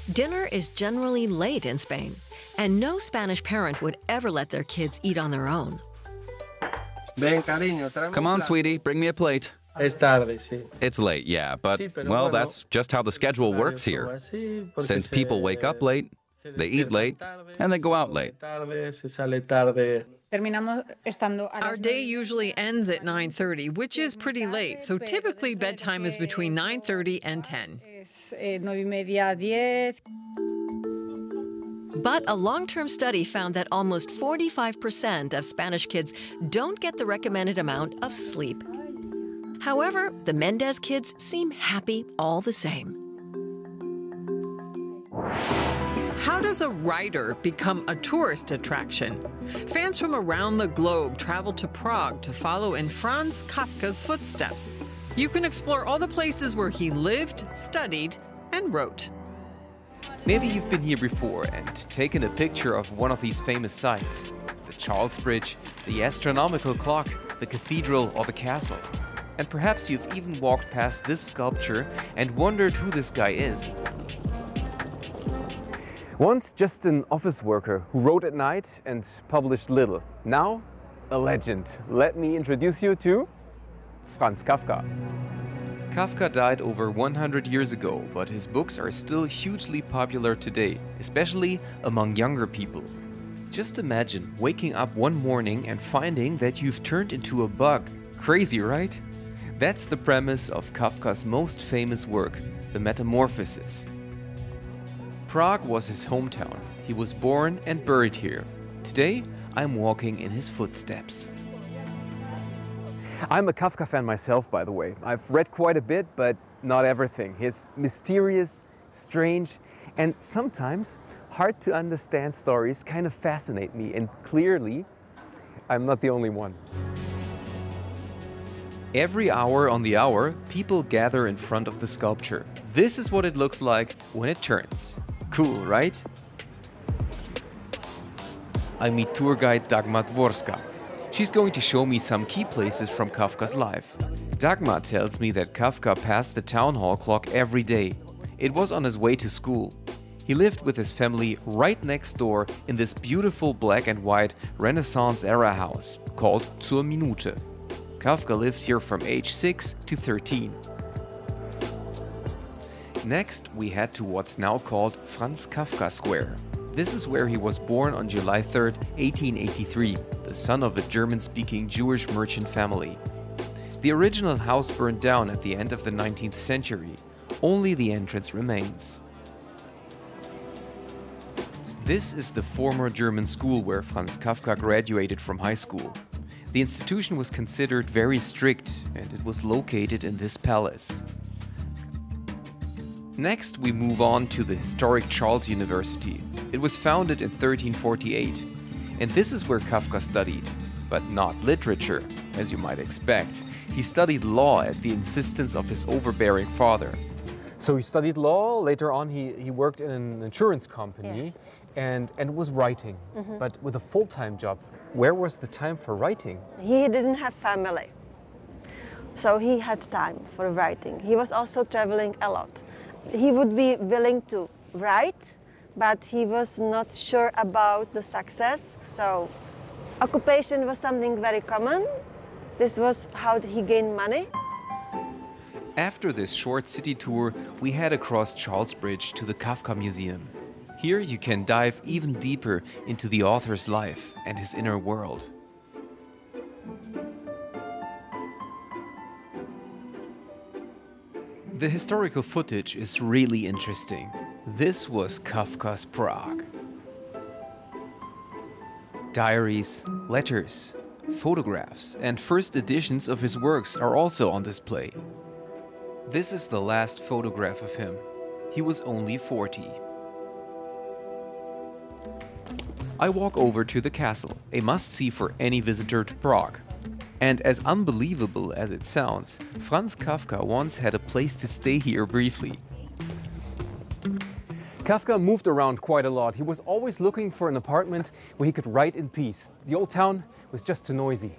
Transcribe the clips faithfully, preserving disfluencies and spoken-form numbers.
Dinner is generally late in Spain, and no Spanish parent would ever let their kids eat on their own. Come on, sweetie, bring me a plate. Es tarde, sí. It's late, yeah, but, well, that's just how the schedule works here. Since people wake up late, they eat late, and they go out late. Our day usually ends at nine thirty, which is pretty late, so typically bedtime is between nine thirty and ten. But a long-term study found that almost forty-five percent of Spanish kids don't get the recommended amount of sleep. However, the Mendez kids seem happy all the same. How does a writer become a tourist attraction? Fans from around the globe travel to Prague to follow in Franz Kafka's footsteps. You can explore all the places where he lived, studied, and wrote. Maybe you've been here before and taken a picture of one of these famous sites. The Charles Bridge, the astronomical clock, the cathedral, or the castle. And perhaps you've even walked past this sculpture and wondered who this guy is. Once just an office worker who wrote at night and published little. Now, a legend. Let me introduce you to Franz Kafka. Kafka died over one hundred years ago, but his books are still hugely popular today, especially among younger people. Just imagine waking up one morning and finding that you've turned into a bug. Crazy, right? That's the premise of Kafka's most famous work, The Metamorphosis. Prague was his hometown. He was born and buried here. Today, I'm walking in his footsteps. I'm a Kafka fan myself, by the way. I've read quite a bit, but not everything. His mysterious, strange, and sometimes hard to understand stories kind of fascinate me, and clearly, I'm not the only one. Every hour on the hour, people gather in front of the sculpture. This is what it looks like when it turns. Cool, right? I meet tour guide Dagmar Dworska. She's going to show me some key places from Kafka's life. Dagmar tells me that Kafka passed the town hall clock every day. It was on his way to school. He lived with his family right next door in this beautiful black and white Renaissance-era house called Zur Minute. Kafka lived here from age six to thirteen. Next, we head to what's now called Franz Kafka Square. This is where he was born on July third, eighteen eighty-three, the son of a German-speaking Jewish merchant family. The original house burned down at the end of the nineteenth century. Only the entrance remains. This is the former German school where Franz Kafka graduated from high school. The institution was considered very strict, and it was located in this palace. Next, we move on to the historic Charles University. It was founded in thirteen forty-eight, and this is where Kafka studied, but not literature, as you might expect. He studied law at the insistence of his overbearing father. So he studied law, later on he, he worked in an insurance company, yes. and, and was writing, mm-hmm. but with a full-time job. Where was the time for writing? He didn't have family, so he had time for writing. He was also traveling a lot. He would be willing to write, but he was not sure about the success. So occupation was something very common. This was how he gained money. After this short city tour, we head across Charles Bridge to the Kafka Museum. Here you can dive even deeper into the author's life and his inner world. The historical footage is really interesting. This was Kafka's Prague. Diaries, letters, photographs, and first editions of his works are also on display. This is the last photograph of him. He was only forty. I walk over to the castle, a must-see for any visitor to Prague. And as unbelievable as it sounds, Franz Kafka once had a place to stay here briefly. Kafka moved around quite a lot. He was always looking for an apartment where he could write in peace. The old town was just too noisy.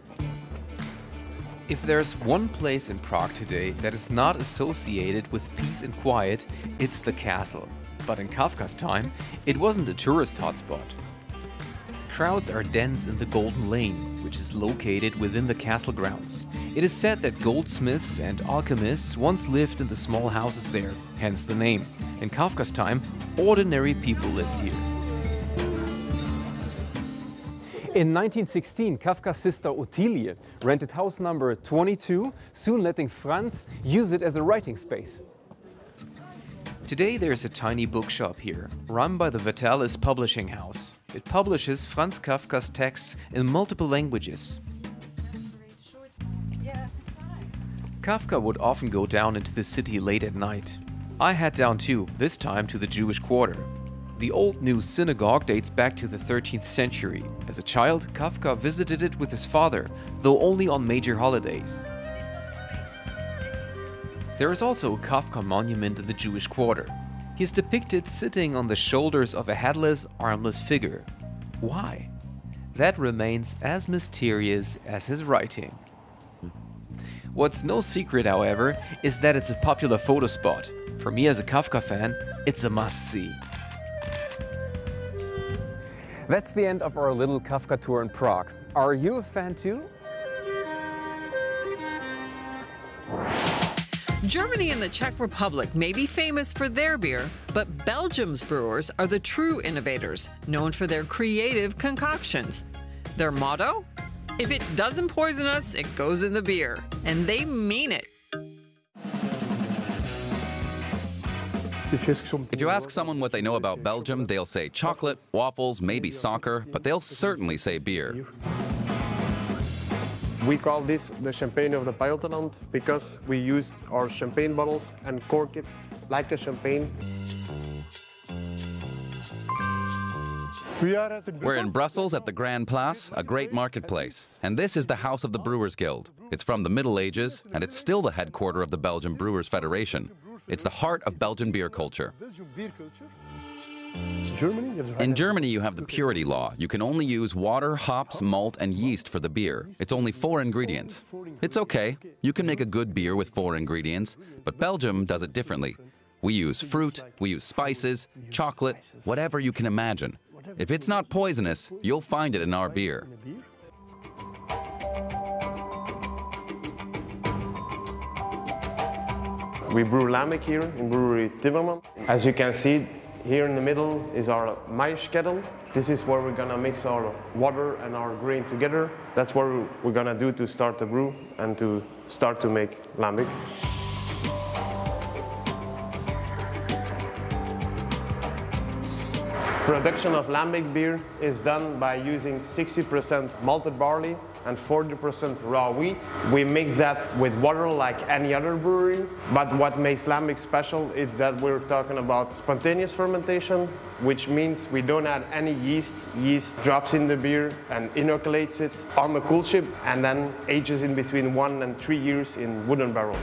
If there's one place in Prague today that is not associated with peace and quiet, it's the castle. But in Kafka's time, it wasn't a tourist hotspot. Crowds are dense in the Golden Lane, which is located within the castle grounds. It is said that goldsmiths and alchemists once lived in the small houses there, hence the name. In Kafka's time, ordinary people lived here. In nineteen sixteen, Kafka's sister Ottilie rented house number twenty-two, soon letting Franz use it as a writing space. Today there's a tiny bookshop here, run by the Vitalis Publishing House. It publishes Franz Kafka's texts in multiple languages. Kafka would often go down into the city late at night. I head down too, this time to the Jewish Quarter. The Old New Synagogue dates back to the thirteenth century. As a child, Kafka visited it with his father, though only on major holidays. There is also a Kafka monument in the Jewish Quarter. He is depicted sitting on the shoulders of a headless, armless figure. Why? That remains as mysterious as his writing. What's no secret, however, is that it's a popular photo spot. For me as a Kafka fan, it's a must-see. That's the end of our little Kafka tour in Prague. Are you a fan too? Germany and the Czech Republic may be famous for their beer, but Belgium's brewers are the true innovators, known for their creative concoctions. Their motto? If it doesn't poison us, it goes in the beer. And they mean it. If you ask someone what they know about Belgium, they'll say chocolate, waffles, maybe soccer, but they'll certainly say beer. We call this the champagne of the Buitenland because we use our champagne bottles and cork it like a champagne. We're in Brussels at the Grand Place, a great marketplace. And this is the House of the Brewers Guild. It's from the Middle Ages, and it's still the headquarters of the Belgian Brewers Federation. It's the heart of Belgian beer culture. In Germany, you have the purity law. You can only use water, hops, malt, and yeast for the beer. It's only four ingredients. It's okay. You can make a good beer with four ingredients, but Belgium does it differently. We use fruit, we use spices, chocolate, whatever you can imagine. If it's not poisonous, you'll find it in our beer. We brew lambic here in Brewery Timmerman. As you can see, here in the middle is our mash kettle. This is where we're gonna mix our water and our grain together. That's what we're gonna do to start the brew and to start to make lambic. Production of lambic beer is done by using sixty percent malted barley and forty percent raw wheat. We mix that with water like any other brewery, but what makes lambic special is that we're talking about spontaneous fermentation, which means we don't add any yeast. Yeast drops in the beer and inoculates it on the cool ship and then ages in between one and three years in wooden barrels.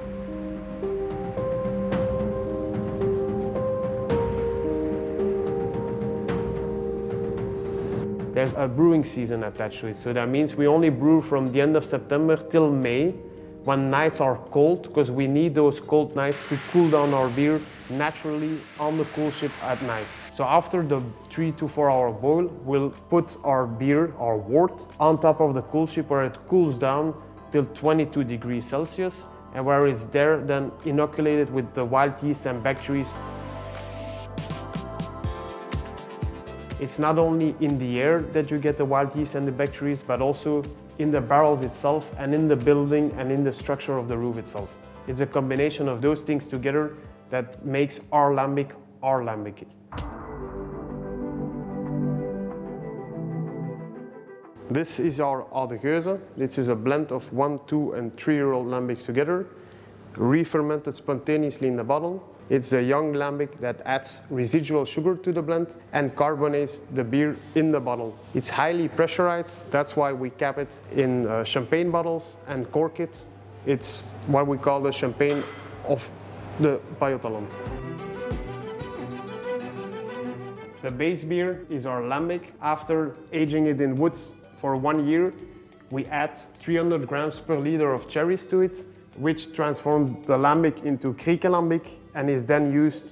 There's a brewing season attached to it, so that means we only brew from the end of September till May, when nights are cold, because we need those cold nights to cool down our beer naturally on the cool ship at night. So after the three to four hour boil, we'll put our beer, our wort, on top of the cool ship where it cools down till twenty-two degrees Celsius, and where it's there then inoculated with the wild yeast and bacteria. It's not only in the air that you get the wild yeast and the bacteria, but also in the barrels itself and in the building and in the structure of the roof itself. It's a combination of those things together that makes our lambic our lambic. This is our Oude Geuze. This is a blend of one, two and three year old lambics together, re-fermented spontaneously in the bottle. It's a young lambic that adds residual sugar to the blend and carbonates the beer in the bottle. It's highly pressurized, that's why we cap it in uh, champagne bottles and cork it. It's what we call the champagne of the Buitenland. The base beer is our lambic. After aging it in wood for one year, we add three hundred grams per liter of cherries to it, which transforms the lambic into krieke lambic and is then used